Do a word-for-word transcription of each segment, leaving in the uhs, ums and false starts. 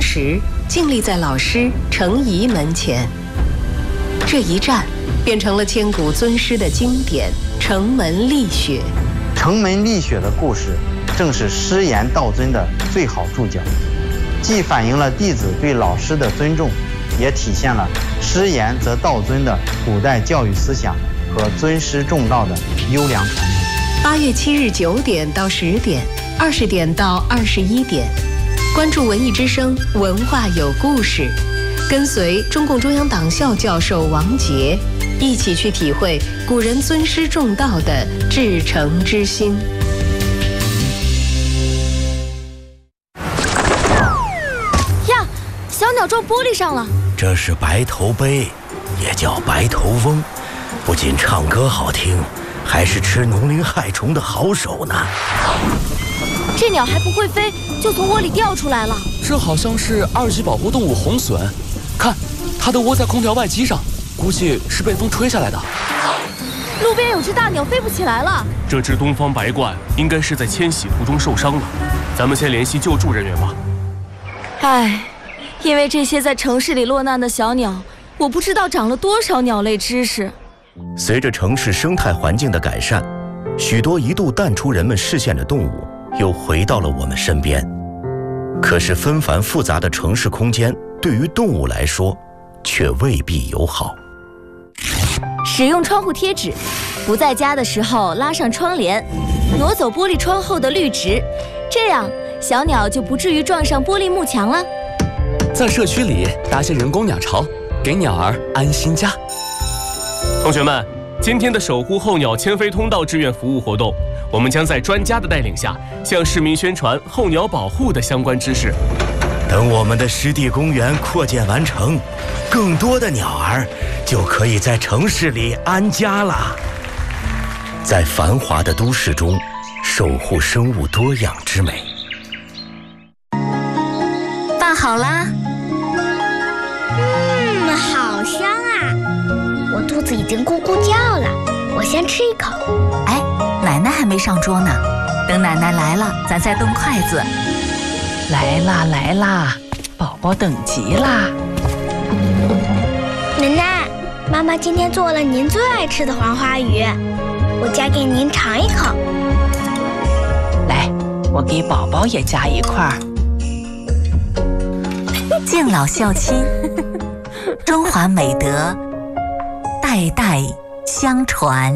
时，静立在老师程颐门前。这一站变成了千古尊师的经典《城门立雪》。 城门立雪的故事，正是师言道尊的最好注脚，既反映了弟子对老师的尊重，也体现了师言则道尊的古代教育思想和尊师重道的优良传统。 八月七日九点到十点，二十点到二十一点，关注文艺之声，文化有故事，跟随中共中央党校教授王杰，一起去体会古人尊师重道的至诚之心。 呀，小鸟撞玻璃上了。 这是白头鹎，也叫白头翁，不仅唱歌好听，还是吃农林害虫的好手呢。 这鸟还不会飞，就从窝里掉出来了。 这好像是二级保护动物红隼，看，它的窝在空调外机上，估计是被风吹下来的。 路边有只大鸟飞不起来了。 这只东方白鹳应该是在迁徙途中受伤了，咱们先联系救助人员吧。 唉，因为这些在城市里落难的小鸟，我不知道长了多少鸟类知识。 随着城市生态环境的改善，许多一度淡出人们视线的动物又回到了我们身边。可是纷繁复杂的城市空间对于动物来说却未必友好。 使用窗户贴纸，不在家的时候拉上窗帘，挪走玻璃窗后的绿植，这样小鸟就不至于撞上玻璃幕墙了。 在社区里搭些人工鸟巢，给鸟儿安心家。 同学们，今天的守护候鸟迁飞通道志愿服务活动，我们将在专家的带领下，向市民宣传候鸟保护的相关知识。 等我们的湿地公园扩建完成，更多的鸟儿就可以在城市里安家了。在繁华的都市中，守护生物多样之美。 饭好啦。 嗯，好香啊！我肚子已经咕咕叫了，我先吃一口。 哎，奶奶还没上桌呢，等奶奶来了，咱再动筷子。 来啦来啦，宝宝等急啦！ 奶奶，妈妈今天做了您最爱吃的黄花鱼，我夹给您尝一口。 来，我给宝宝也夹一块儿。 敬老孝亲，中华美德代代相传，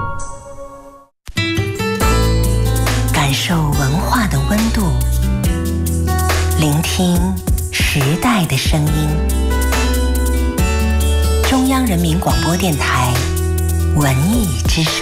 感受文化的温度，聆听时代的声音。中央人民广播电台文艺之声。